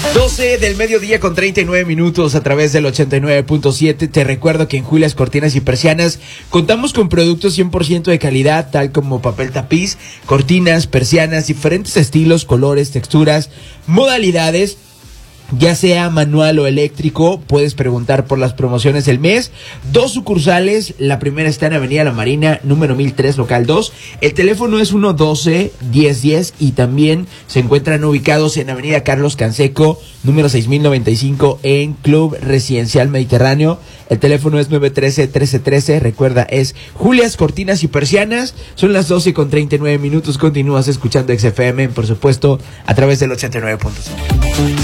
12 del mediodía con 39 minutos a través del 89.7. Te recuerdo que en Julias Cortinas y Persianas contamos con productos 100% de calidad, tal como papel tapiz, cortinas, persianas, diferentes estilos, colores, texturas, modalidades. Ya sea manual o eléctrico, puedes preguntar por las promociones del mes. 2 sucursales, la primera está en Avenida La Marina, número 1003, local 2. El teléfono es 112-1010 y también se encuentran ubicados en Avenida Carlos Canseco, número 6095, en Club Residencial Mediterráneo. El teléfono es 913-1313, recuerda, es Julias Cortinas y Persianas. Son las 12 con 39 minutos, continúas escuchando XFM, por supuesto, a través del 89.5.